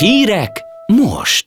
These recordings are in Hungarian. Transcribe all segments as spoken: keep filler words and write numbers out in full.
Hírek most!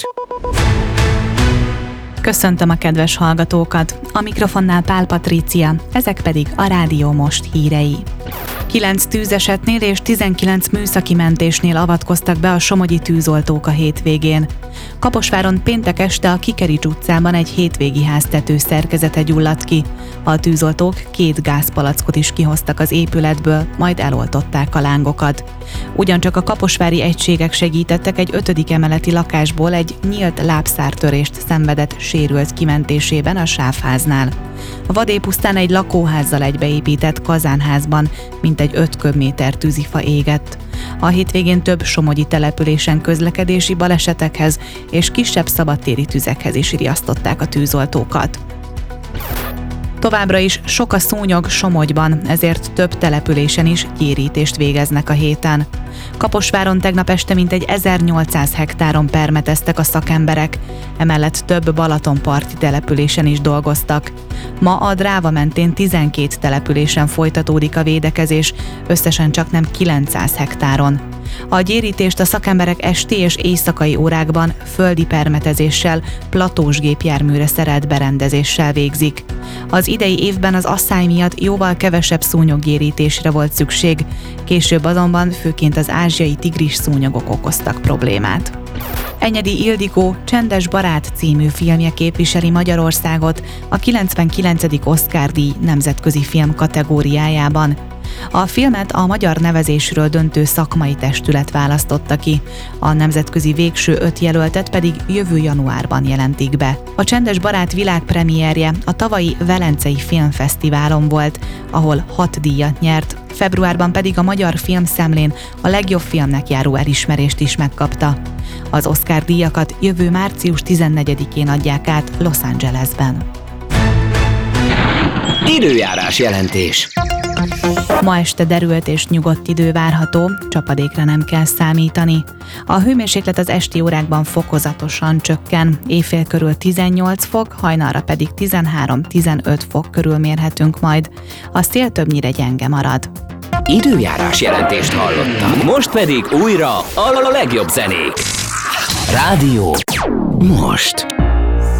Köszöntöm a kedves hallgatókat! A mikrofonnál Pál Patrícia, ezek pedig a Rádió Most hírei. Kilenc tűzesetnél és tizenkilenc műszaki mentésnél avatkoztak be a somogyi tűzoltók a hétvégén. Kaposváron péntek este a Kikerics utcában egy hétvégi háztető szerkezete gyulladt ki. A tűzoltók két gázpalackot is kihoztak az épületből, majd eloltották a lángokat. Ugyancsak a kaposvári egységek segítettek egy ötödik emeleti lakásból egy nyílt lábszártörést szenvedett sérült kimentésében a sávháznál. A vadépusztán egy lakóházzal egybeépített kazánházban mintegy öt köbméter tűzifa égett. A hétvégén több somogyi településen közlekedési balesetekhez és kisebb szabadtéri tüzekhez is riasztották a tűzoltókat. Továbbra is sok a szúnyog Somogyban, ezért több településen is gyérítést végeznek a héten. Kaposváron tegnap este mintegy ezernyolcszáz hektáron permeteztek a szakemberek, emellett több balatonparti településen is dolgoztak. Ma a Dráva mentén tizenkét településen folytatódik a védekezés, összesen csaknem kilencszáz hektáron. A gyérítést a szakemberek esti és éjszakai órákban földi permetezéssel, platós gépjárműre szerelt berendezéssel végzik. Az idei évben az asszály miatt jóval kevesebb szúnyoggyérítésre volt szükség, később azonban főként az ázsiai tigris szúnyogok okoztak problémát. Enyedi Ildikó Csendes barát című filmje képviseli Magyarországot a kilencvenkilencedik Oscar-díj nemzetközi film kategóriájában. A filmet a magyar nevezésről döntő szakmai testület választotta ki, a nemzetközi végső öt jelöltet pedig jövő januárban jelentik be. A Csendes barát világpremierje a tavalyi Velencei Filmfesztiválon volt, ahol hat díjat nyert, februárban pedig a Magyar Filmszemlén a legjobb filmnek járó elismerést is megkapta. Az Oscar-díjakat jövő március tizennegyedikén adják át Los Angelesben. Időjárás jelentés. Ma este derült és nyugodt idő várható, csapadékra nem kell számítani. A hőmérséklet az esti órákban fokozatosan csökken, éjfél körül tizennyolc fok, hajnalra pedig tizenhárom-tizenöt fok körül mérhetünk majd. A szél többnyire gyenge marad. Időjárás jelentést hallottak. Most pedig újra a legjobb zenék. Rádió Most.